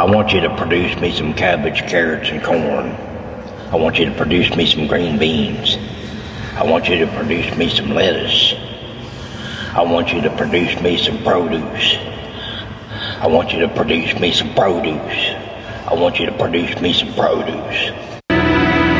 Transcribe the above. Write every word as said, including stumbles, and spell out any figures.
I want you to produce me some cabbage, carrots, and corn. I want you to produce me some green beans. I want you to produce me some lettuce. I want you to produce me some produce. I want you to produce me some produce. I want you to produce me some produce.